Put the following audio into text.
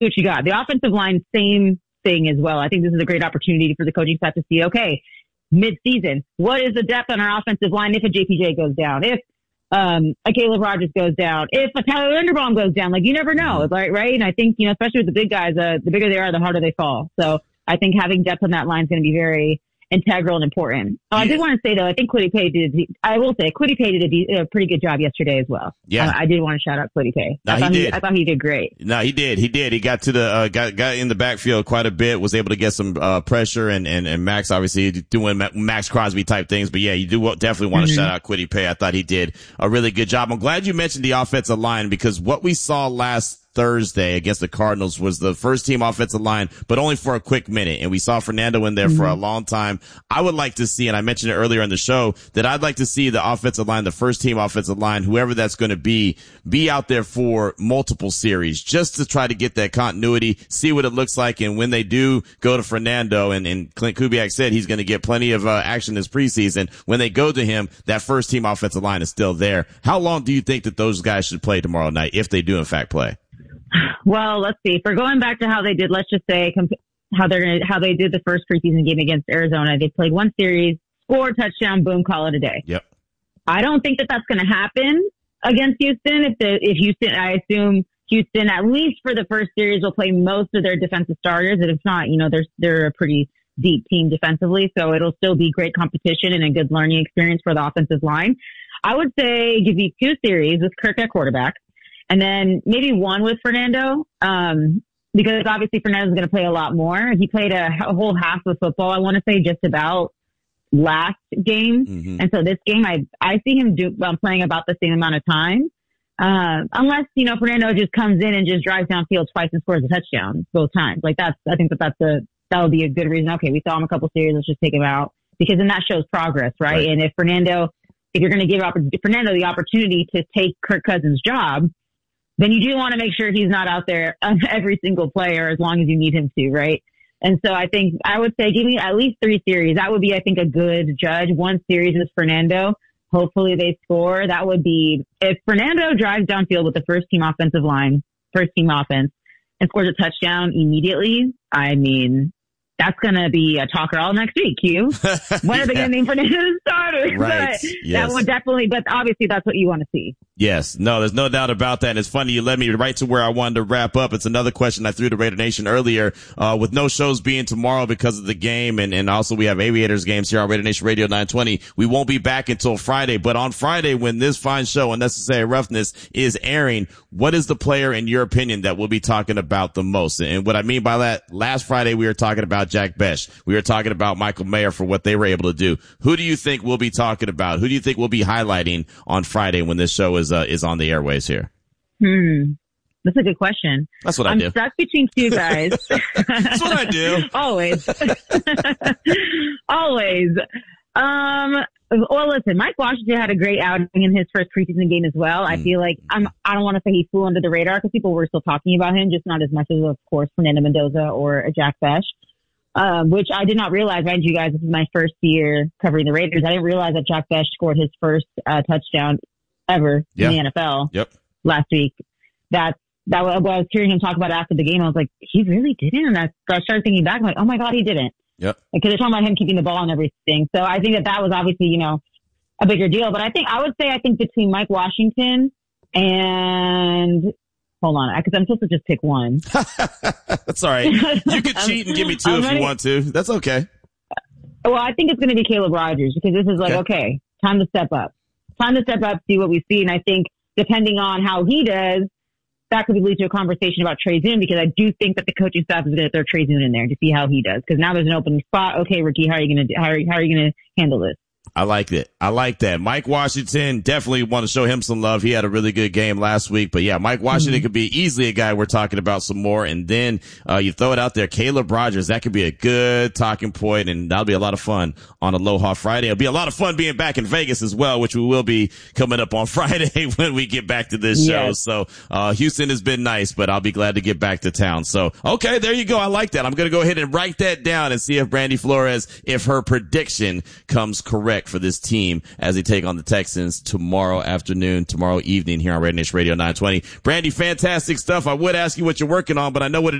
what you got. The offensive line, same thing as well. I think this is a great opportunity for the coaching staff to see, okay, mid-season, what is the depth on our offensive line if a JPJ goes down, if a Caleb Rogers goes down, if a Tyler Linderbaum goes down? Like, you never know, right? And I think, especially with the big guys, the bigger they are, the harder they fall. So I think having depth on that line is going to be very integral and important. I did want to say, though, I think Kwity Paye did a pretty good job yesterday as well. Yeah. I did want to shout out Kwity Paye. I thought he did great. No, he did. He got to the, got in the backfield quite a bit, was able to get some, pressure and Max obviously doing Max Crosby type things. But yeah, you do definitely want to shout out Kwity Paye. I thought he did a really good job. I'm glad you mentioned the offensive line, because what we saw last Thursday against the Cardinals was the first team offensive line, but only for a quick minute. And we saw Fernando in there for a long time. I would like to see, and I mentioned it earlier in the show, that I'd like to see the offensive line, the first team offensive line, whoever that's going to be out there for multiple series, just to try to get that continuity, see what it looks like. And when they do go to Fernando, and Clint Kubiak said he's going to get plenty of action this preseason, when they go to him, that first team offensive line is still there. How long do you think that those guys should play tomorrow night, if they do in fact play? Well, let's see. If we're going back to how they did, let's just say how they did the first preseason game against Arizona. They played one series, score, touchdown, boom, call it a day. Yep. I don't think that that's going to happen against Houston. If Houston, I assume Houston, at least for the first series, will play most of their defensive starters. And if not, they're a pretty deep team defensively, so it'll still be great competition and a good learning experience for the offensive line. I would say give you 2 series with Kirk at quarterback, and then maybe one with Fernando, because obviously Fernando's going to play a lot more. He played a whole half of football, I want to say, just about last game. And so this game, I see him playing about the same amount of time. Unless, Fernando just comes in and just drives downfield twice and scores a touchdown both times. I think that would be a good reason. Okay, we saw him a couple series, let's just take him out, because then that shows progress, right? And if you're going to give Fernando the opportunity to take Kirk Cousins' job, then you do want to make sure he's not out there every single player as long as you need him to, right? And so I think I would say give me at least 3 series. That would be, I think, a good judge. 1 series is Fernando. Hopefully they score. That would be, if Fernando drives downfield with the first team offensive line, first team offense, and scores a touchdown immediately, I mean, that's going to be a talker all next week, Q. When are they going to name Fernando starter? Right. But that would definitely, but obviously that's what you want to see. Yes. No, there's no doubt about that. And it's funny, you led me right to where I wanted to wrap up. It's another question I threw to Raider Nation earlier, with no shows being tomorrow because of the game. And also we have Aviators games here on Raider Nation Radio 920. We won't be back until Friday, but on Friday, when this fine show, Unnecessary Roughness, is airing, what is the player, in your opinion, that we'll be talking about the most? And what I mean by that, last Friday we were talking about Jack Bech. We were talking about Michael Mayer for what they were able to do. Who do you think we'll be talking about? Who do you think we'll be highlighting on Friday when this show is on the airways here? That's a good question. That's what I do. I'm stuck between 2 guys. That's what I do. Always. Always. Well, listen, Mike Washington had a great outing in his first preseason game as well. I feel like I don't want to say he flew under the radar because people were still talking about him, just not as much as, of course, Fernando Mendoza or Jack Bech. Which I did not realize. Mind you guys, this is my first year covering the Raiders. I didn't realize that Jack Bech scored his first touchdown ever in the NFL last week. That I was hearing him talk about it after the game. I was like, he really didn't? And I started thinking back, I'm like, oh my God, he didn't. Yep. Because they're talking about him keeping the ball and everything. So I think that was obviously, a bigger deal. But I would say between Mike Washington and, hold on, because I'm supposed to just pick one. That's all right. You can cheat and give me 2 if you want to. That's okay. Well, I think it's going to be Caleb Rogers, because this is okay, time to step up. Time to step up, see what we see. And I think depending on how he does, that could lead to a conversation about Trey Zoon, because I do think that the coaching staff is going to throw Trey Zoon in there to see how he does. Because now there's an open spot. Okay, Ricky, how are you going to handle this? I like it. I like that. Mike Washington, definitely want to show him some love. He had a really good game last week. But yeah, Mike Washington could be easily a guy we're talking about some more. And then you throw it out there, Caleb Rogers. That could be a good talking point, and that'll be a lot of fun on Aloha Friday. It'll be a lot of fun being back in Vegas as well, which we will be coming up on Friday when we get back to this show. So Houston has been nice, but I'll be glad to get back to town. So, okay, there you go. I like that. I'm going to go ahead and write that down and see if Brandy Flores, if her prediction comes correct threat for this team as they take on the Texans tomorrow evening here on Red Nation Radio 920. Brandy, fantastic stuff. I would ask you what you're working on, but I know what it